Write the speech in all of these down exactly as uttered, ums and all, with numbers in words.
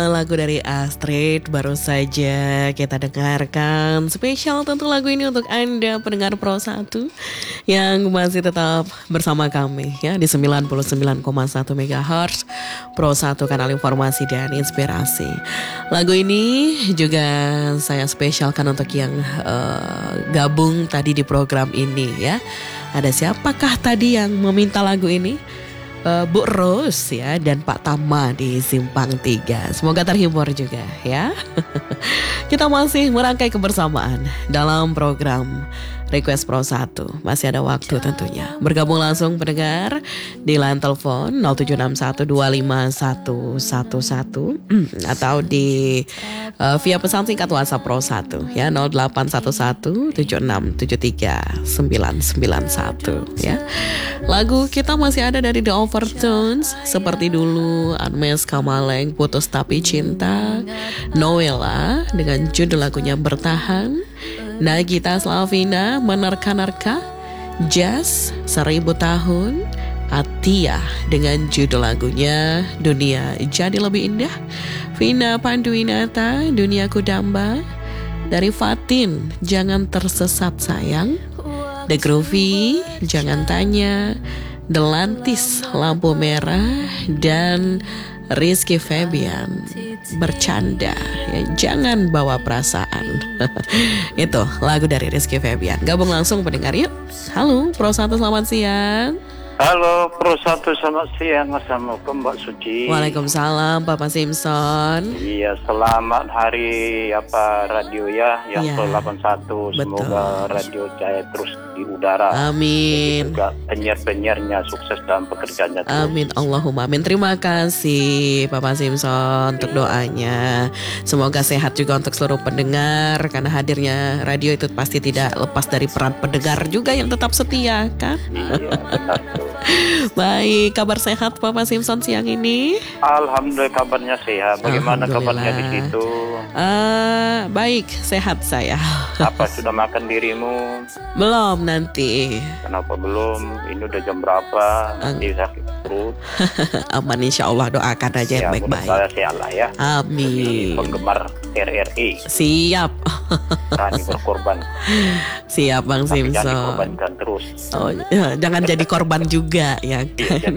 Lagu dari Astrid baru saja kita dengarkan. Spesial tentu lagu ini untuk Anda pendengar Pro satu yang masih tetap bersama kami ya di sembilan puluh sembilan koma satu megahertz Pro satu, kanal informasi dan inspirasi. Lagu ini juga saya spesialkan untuk yang uh, gabung tadi di program ini ya. Ada siapakah tadi yang meminta lagu ini? Uh, Bu Rose ya dan Pak Tama di Simpang tiga. Semoga terhibur juga ya. Kita masih merangkai kebersamaan dalam program Request Pro satu. Masih ada waktu tentunya. Bergabung langsung pendengar di line telepon nol tujuh enam satu dua lima satu satu satu atau di uh, via pesan singkat WhatsApp Pro satu ya nol delapan satu satu tujuh enam tujuh tiga sembilan sembilan satu ya. Lagu kita masih ada dari The Overtones seperti dulu, Agnes Kamaleng, Putus Tapi Cinta, Noella dengan judul lagunya Bertahan, Nagita Slavina, Menerka-nerka, Jazz, Seribu Tahun, Atia dengan judul lagunya Dunia Jadi Lebih Indah, Vina Panduwinata, Duniaku Damba, dari Fatin, Jangan Tersesat Sayang, The Groovy, Jangan Tanya, The Lantis, Lampu Merah, dan Rizky Febian, Bercanda ya, Jangan Bawa Perasaan. Itu lagu dari Rizky Febian. Gabung langsung pendengar yuk. Halo Pro satu, selamat siang. Halo Pro satu, selamat siang. Assalamualaikum Mbak Suci. Waalaikumsalam Papa Simpson. Iya, selamat hari apa radio ya yang ya, ke delapan puluh satu. Semoga radio jaya terus di udara. Amin. Juga penyiar-penyiarnya sukses dalam pekerjaannya terus. Amin, Allahumma amin. Terima kasih Papa Simpson untuk doanya. Semoga sehat juga untuk seluruh pendengar, karena hadirnya radio itu pasti tidak lepas dari peran pendengar juga yang tetap setia kan. Iya, benar tuh. Baik, kabar sehat Papa Simpson siang ini? Alhamdulillah kabarnya sehat. Bagaimana kabarnya di situ? Uh, baik, sehat saya. Apa sudah makan dirimu? Belum, nanti. Kenapa belum? Ini udah jam berapa? Nanti sakit perut. Aman insya Allah, doakan aja yang ya, baik-baik. Mudah sehat lah ya. Amin. Jadi penggemar R R I. Siap. Berani berkorban. Siap Bang Tapi Simpson. jangan dikorbankan terus. Oh, ya, jangan jadi korban juga ya kan.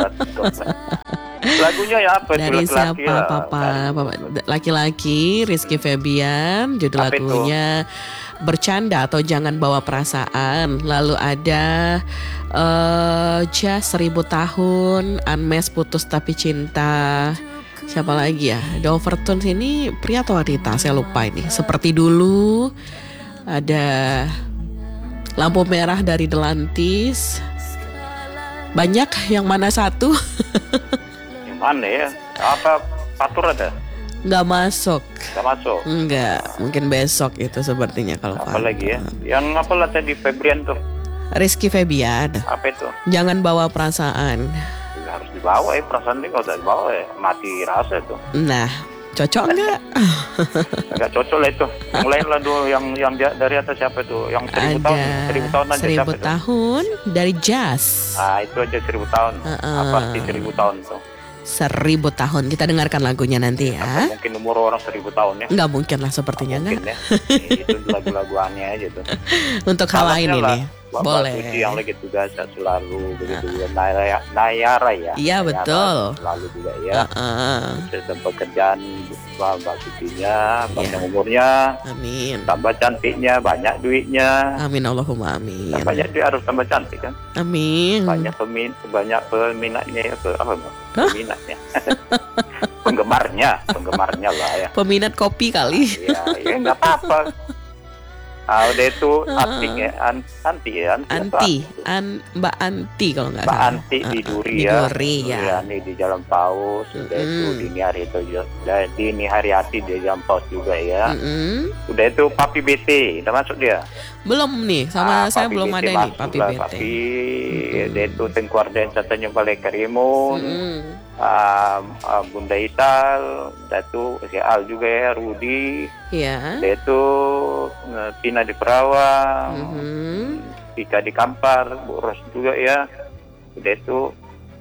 Lagunya ya apa? Dari laki-laki siapa ya? Papa? Papa laki-laki Rizky Febian. Judul Apa lagunya itu? Bercanda atau Jangan Bawa Perasaan. Lalu ada uh, Jazz, Seribu Tahun, Unmesh, Putus Tapi Cinta. Siapa lagi ya? The Overtones ini pria atau wanita? Saya lupa ini. Seperti Dulu. Ada Lampu Merah dari The Lantis. Banyak, yang mana satu? Yang mana ya? Apa Fatur ada? Nggak masuk. Nggak masuk? Enggak, mungkin besok itu sepertinya kalau Apa Fatur. lagi ya? Yang apa lah tadi Febrian tuh? Rizky Febian. Apa itu? Jangan Bawa Perasaan. Nggak harus dibawa ya, perasaan ini kalau tidak dibawa ya mati rasa itu. Nah, cocok nggak? Nggak cocok lah itu. Yang lain lah dulu, yang yang dia- dari atas siapa itu? Yang seribu Ada tahun, seribu tahun aja Seribu siapa itu? Tahun dari Jazz. Ah itu aja seribu tahun. Uh-uh. Apa sih seribu tahun tuh? Seribu Tahun. Kita dengarkan lagunya nanti ya. Apa mungkin umur orang seribu tahun ya? Nggak mungkin lah sepertinya Mungkin nggak. ya. Itu lagu-lagu aneh aja tuh. Untuk hal lain Salamnya lah, ini. Bapak Boleh. Suci yang lagi tugas selalu begitu juga Nayara, Nayara ya. Iya, Nayara betul. Selalu juga ya. Uh-uh. Dalam pekerjaan Mbak Sucinya, panjang Iya. umurnya, Amin. tambah cantiknya, banyak duitnya. Amin Allahumma amin. Tambah banyak duit harus tambah cantik kan. Amin. Banyak pemin, banyak peminatnya ya, pe- apa Mbak? Peminatnya. Penggemarnya, penggemarnya lah ya. Peminat kopi kali. Iya, ya nggak apa-apa. Ah, udah itu anti ya, An- anti ya, anti. atau Anti, an, Mbak Anti kalau nggak Mbak salah. Anti di Uh-uh, Duri di ya. Duri ya. Iya, nih di Jalan Paus, udah itu Mm-mm. dini hari itu juga. Dan dini hari hati di Jalan Paus juga ya. Mm-mm. Udah itu Papi B T, udah masuk dia. Belum nih, sama Ah, saya Papi belum B T ada ini masuk Papi lah, B T. Papi, Mm-mm. dia itu Tengkuarden Satanya Balai Karimun. Mm-mm. Ah, ah, Bunda Isal, dan itu si Al juga ya, Rudi, Ya. dia itu eh, Tina di Perawang, Mhm. Tika di Kampar, Bu Ros juga ya, dia itu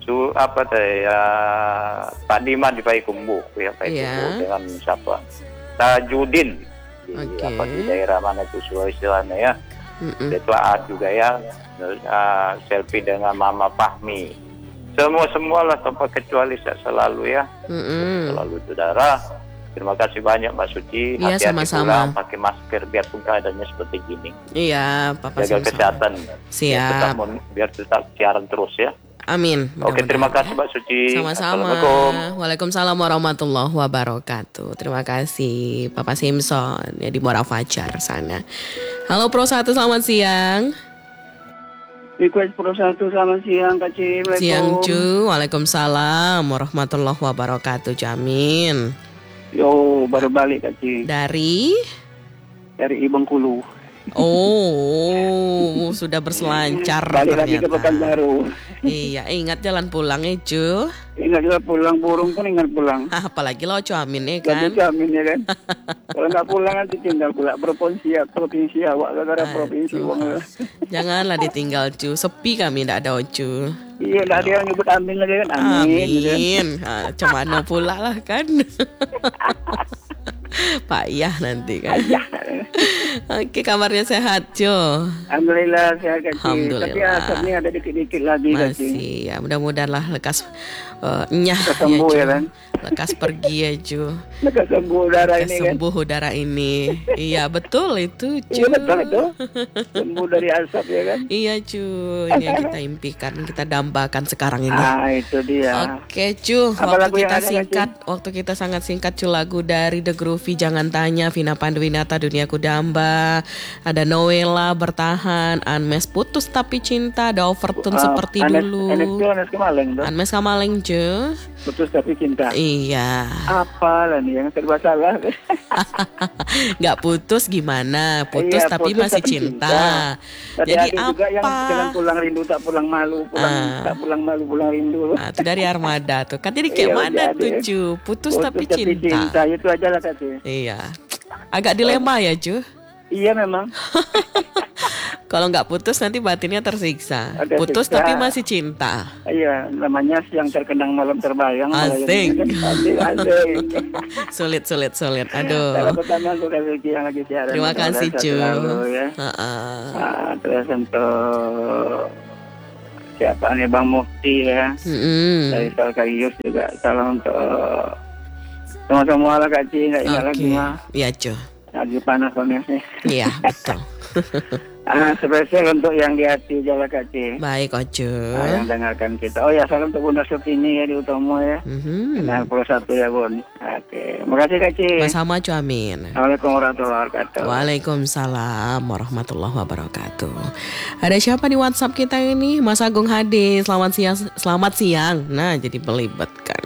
Su apa teh ya Pak Diman di Payakumbuh ya Payakumbuh Iya. dengan siapa Tajudin di Oke. apa di daerah mana itu Sulawesi Selatan ya. Mm-mm. Itu A juga ya. Terus, uh, selfie dengan Mama Fahmi. Semua semualah tanpa kecuali saya selalu ya. Mm-mm. Selalu saudara. Terima kasih banyak Mbak Suci. Iya, Hati-hati sama-sama. pulang, pakai masker biarpun keadaannya seperti gini. Iya, Papa Jaga Simpson. kesehatan. Siap. Biar tetap, mon- biar tetap siaran terus ya. Amin. Oke, Mudah-mudahan terima ya. kasih Mbak Suci. Sama-sama. Assalamualaikum. Waalaikumsalam warahmatullahi wabarakatuh. Terima kasih Papa Simpson ya di Muara Fajar sana. Halo Pro satu, selamat siang. Request Pro satu, selamat siang Kak Ci. Siang cu. Waalaikumsalam warahmatullahi wabarakatuh. Jamin. Yo, baru balik Kak Ci. Dari Dari Bengkulu. Oh, sudah berselancar Balik lagi ke ternyata. Pekanbaru. Iya, ingat jalan pulang ya cu. Ingat juga pulang, burung pun ingat pulang. Apalagi lo cu Amin ya Kan? kan. Jamin ya kan. Kalau nggak pulang nanti tinggal pula provinsi provinsi awak negara provinsi Aduh. uang. Janganlah ditinggal cu. Sepi kami tidak ada cu. Iya, nggak ada yang nyebut amin lagi kan. Amin. gitu kan. Amin. Ah, Cemana pula lah kan. Pak Yah nanti kan. Oke, kabarnya sehat Jo. Alhamdulillah sehat Kak Ci. Alhamdulillah. Tapi asapnya ada dikit-dikit lagi Kak Ci. Masih ya, mudah-mudahan lah lekas eh, nyah Lekas sembuh Ju. ya kan? Lekas pergi ya Ju. Lekas sembuh udara Lekas ini kan. sembuh udara ini. Iya betul itu Ju. Iya betul itu. Sembuh dari asap ya kan. Iya Ju. Ini yang kita impikan, kita dambakan sekarang ini. Ah, itu dia. Oke cu, Apa lagu waktu yang kita ada, Kak, singkat, waktu kita sangat singkat cu, lagu dari The Groovy Jangan Tanya, Vina Panduwinata Duniaku Damba, ada Noella Bertahan, Anmes Putus Tapi Cinta, ada Overtune Ah, Seperti Anes- Dulu, Anes itu Anes Kemaleng tuh. Anmes Kamaleng cu. Putus tapi cinta. Iya. Apa lah nih yang serba salah. Nggak putus gimana? Putus Iya, tapi putus masih tapi cinta. cinta. Tapi Jadi ada juga yang apa? jangan pulang rindu tak pulang malu, pulang Ah. tak pulang malu pulang rindu. Nah, itu dari Armada tuh. Kan jadi kayak Iya, mana jadi. tuh cu? Putus, tapi cinta. cinta itu aja lah Kak. Iya. Agak dilema ya cu. Iya memang. Kalau nggak putus nanti batinnya tersiksa. Ada Putus siksa. tapi masih cinta. Iya, namanya siang terkenang malam terbayang. Asik. Asik, asik. Sulit, sulit, sulit. Salam Aduh. pertama untuk Kak Vicky yang lagi siaran. Terima kasih Sehat cu. selalu, ya. Ha-ha. Ah, terus untuk siapa nih Bang Mufti ya. Mm-mm. Dari Salkarius juga salam untuk semua-semua lah Kak Ci, nggak ingat lagi Oke. mah. Iya cu. Lagi panas panasnya. Iya betul. Ah, spesial untuk yang di hati Jawa Kak Ci. Baik Ocu. Ah, yang dengarkan kita. Oh ya, salam untuk Bunda Supini ya di Utomo ya. Mhm. enam puluh satu ya Bun. Oke, makasih Kak Ci. Sama cu Amin. Assalamualaikum warahmatullahi wabarakatuh. Waalaikumsalam warahmatullahi wabarakatuh. Ada siapa di WhatsApp kita ini? Mas Agung Hadi. Selamat siang. Selamat siang. Nah, jadi belibet kan.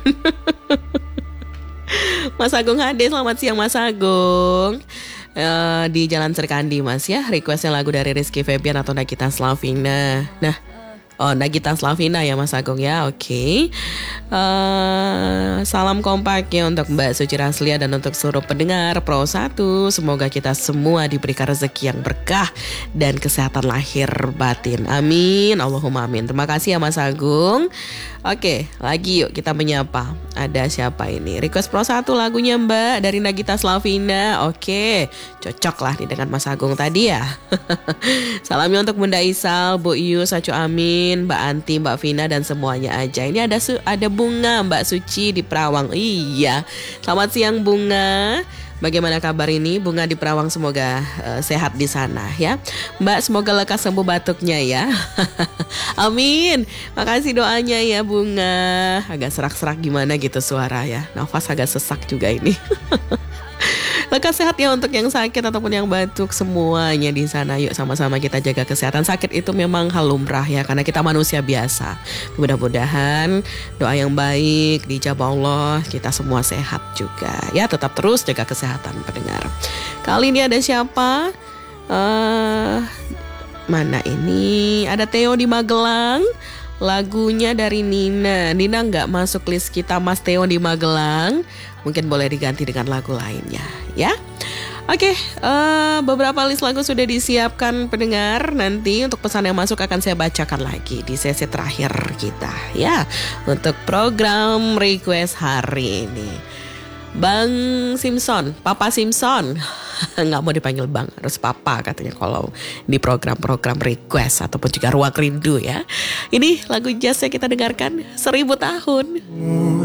Mas Agung Hadi, selamat siang Mas Agung. Eh, di Jalan Serkandi Mas ya. Requestnya lagu dari Rizky Febian atau Nagita Slavina. Nah, oh Nagita Slavina ya Mas Agung ya. Oke. Eh, salam kompak ya untuk Mbak Suci Raslia dan untuk seluruh pendengar Pro satu. Semoga kita semua diberikan rezeki yang berkah dan kesehatan lahir batin. Amin. Allahumma amin. Terima kasih ya Mas Agung. Oke, lagi yuk kita menyapa. Ada siapa ini? Request Pro satu lagunya Mbak dari Nagita Slavina. Oke, cocok lah nih dengan Mas Agung tadi ya. Salamnya untuk Bunda Isal, Bu Iyu, Sacu Amin, Mbak Anti, Mbak Vina dan semuanya aja. Ini ada su- ada Bunga, Mbak Suci di Perawang. Iya. Selamat siang Bunga. Bagaimana kabar ini? Bunga di Perawang semoga uh, sehat di sana ya. Mbak semoga lekas sembuh batuknya ya. Amin. Makasih doanya ya Bunga. Agak serak-serak gimana gitu suara ya. Nafas agak sesak juga ini. Lekas sehat ya untuk yang sakit ataupun yang batuk semuanya di sana. Yuk sama-sama kita jaga kesehatan. Sakit itu memang hal lumrah ya karena kita manusia biasa. Mudah-mudahan doa yang baik dijabah Allah, kita semua sehat juga. Ya tetap terus jaga kesehatan pendengar. Kali ini ada siapa? Eh mana ini? Ada Theo di Magelang. Lagunya dari Nina. Nina nggak masuk list kita Mas Theo di Magelang. Mungkin boleh diganti dengan lagu lainnya ya. Oke, eh, beberapa list lagu sudah disiapkan pendengar. Nanti untuk pesan yang masuk akan saya bacakan lagi di sesi terakhir kita ya, untuk program request hari ini. Bang Simpson, Papa Simpson, nggak mau dipanggil Bang, harus Papa katanya kalau di program-program request ataupun juga ruang rindu ya. Ini lagu jazz yang kita dengarkan, Seribu Tahun.